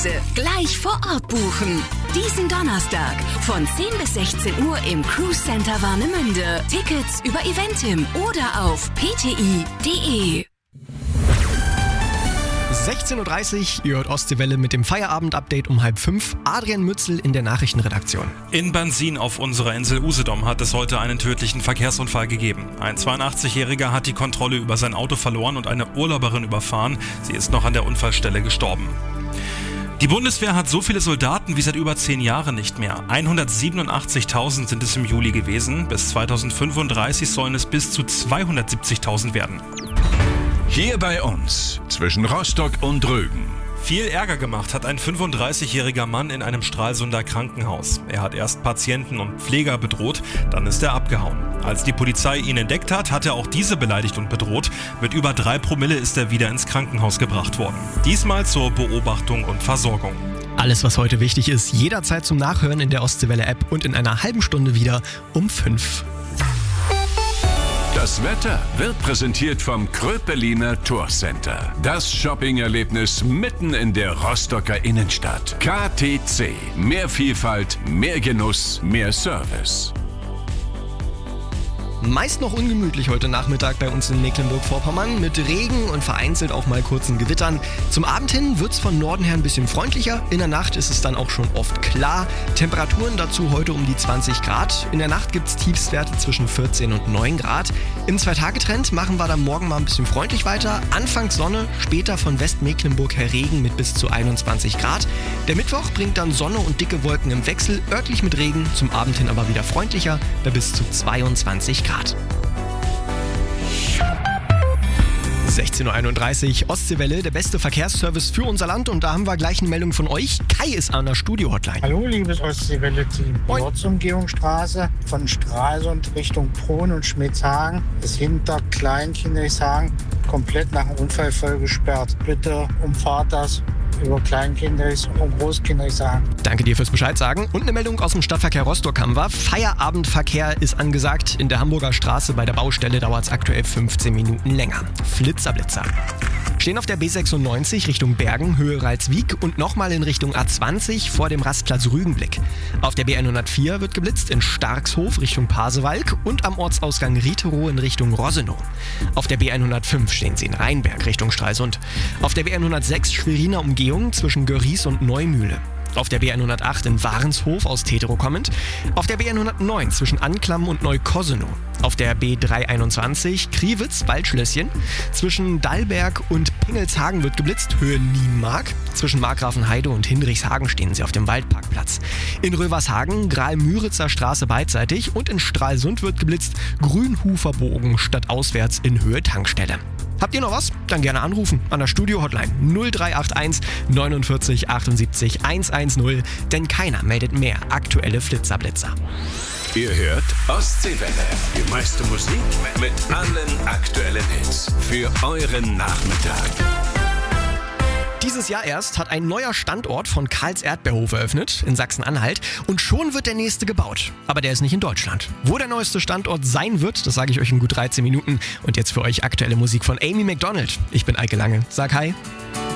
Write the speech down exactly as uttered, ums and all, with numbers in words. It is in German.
Reise gleich vor Ort buchen. Diesen Donnerstag von zehn bis sechzehn Uhr im Cruise Center Warnemünde. Tickets über Eventim oder auf p t i punkt d e. sechzehn Uhr dreißig, ihr hört Ostseewelle mit dem Feierabend-Update um halb fünf. Adrian Mützel in der Nachrichtenredaktion. In Bansin auf unserer Insel Usedom hat es heute einen tödlichen Verkehrsunfall gegeben. Ein zweiundachtzigjähriger hat die Kontrolle über sein Auto verloren und eine Urlauberin überfahren. Sie ist noch an der Unfallstelle gestorben. Die Bundeswehr hat so viele Soldaten wie seit über zehn Jahren nicht mehr. hundertsiebenundachtzigtausend sind es im Juli gewesen. Bis zweitausendfünfunddreißig sollen es bis zu zweihundertsiebzigtausend werden. Hier bei uns, zwischen Rostock und Rügen. Viel Ärger gemacht hat ein fünfunddreißigjähriger Mann in einem Stralsunder Krankenhaus. Er hat erst Patienten und Pfleger bedroht, dann ist er abgehauen. Als die Polizei ihn entdeckt hat, hat er auch diese beleidigt und bedroht. Mit über drei Promille ist er wieder ins Krankenhaus gebracht worden. Diesmal zur Beobachtung und Versorgung. Alles, was heute wichtig ist, jederzeit zum Nachhören in der Ostseewelle-App und in einer halben Stunde wieder um fünf. Das Wetter wird präsentiert vom Kröpeliner Tourcenter. Das Shopping-Erlebnis mitten in der Rostocker Innenstadt. K T C. Mehr Vielfalt, mehr Genuss, mehr Service. Meist noch ungemütlich heute Nachmittag bei uns in Mecklenburg-Vorpommern mit Regen und vereinzelt auch mal kurzen Gewittern. Zum Abend hin wird es von Norden her ein bisschen freundlicher. In der Nacht ist es dann auch schon oft klar. Temperaturen dazu heute um die zwanzig Grad. In der Nacht gibt es Tiefstwerte zwischen vierzehn und neun Grad. Im Zwei-Tage-Trend machen wir dann morgen mal ein bisschen freundlich weiter. Anfangs Sonne, später von Westmecklenburg her Regen mit bis zu einundzwanzig Grad. Der Mittwoch bringt dann Sonne und dicke Wolken im Wechsel, örtlich mit Regen, zum Abend hin aber wieder freundlicher bei bis zu zweiundzwanzig Grad. sechzehn Uhr einunddreißig, Ostseewelle, der beste Verkehrsservice für unser Land. Und da haben wir gleich eine Meldung von euch. Kai ist an der Studio-Hotline. Hallo, liebes Ostseewelle-Team. Ortsumgehungsstraße von Stralsund Richtung Prohn und Schmitzhagen ist hinter Kleinkindrichshagen komplett nach dem Unfall voll gesperrt. Bitte umfahrt das über Kleinkindrichs und Großkindrichshagen. Danke dir fürs Bescheid sagen. Und eine Meldung aus dem Stadtverkehr Rostock haben wir. Feierabendverkehr ist angesagt. In der Hamburger Straße bei der Baustelle dauert es aktuell fünfzehn Minuten länger. Flitzerblitzer. Stehen auf der B sechsundneunzig Richtung Bergen, Höhe Ralswiek und nochmal in Richtung A zwanzig vor dem Rastplatz Rügenblick. Auf der B hundertvier wird geblitzt in Starkshof Richtung Pasewalk und am Ortsausgang Rieterow in Richtung Rosenow. Auf der B hundertfünf stehen sie in Rheinberg Richtung Stralsund. Auf der B hundertsechs Schweriner Umgehung zwischen Görries und Neumühle. Auf der B hundertacht in Warenshof aus Tetero kommend. Auf der B hundertneun zwischen Anklam und Neukossenow. Auf der B dreihunderteinundzwanzig Kriwitz-Waldschlösschen. Zwischen Dallberg und Pingelshagen wird geblitzt, Höhe Nienmark. Zwischen Markgrafenheide und Hindrichshagen stehen sie auf dem Waldparkplatz. In Rövershagen, Graal-Müritzer Straße beidseitig und in Stralsund wird geblitzt, Grünhuferbogen stadtauswärts in Höhe Tankstelle. Habt ihr noch was? Dann gerne anrufen an der Studio-Hotline null drei acht eins neunundvierzig achtundsiebzig hundertzehn, denn keiner meldet mehr aktuelle Flitzerblitzer. Ihr hört Ostseewelle. Die meiste Musik mit allen aktuellen Hits für euren Nachmittag. Dieses Jahr erst hat ein neuer Standort von Karls Erdbeerhof eröffnet in Sachsen-Anhalt und schon wird der nächste gebaut. Aber der ist nicht in Deutschland. Wo der neueste Standort sein wird, das sage ich euch in gut dreizehn Minuten. Und jetzt für euch aktuelle Musik von Amy Macdonald. Ich bin Eike Lange. Sag hi.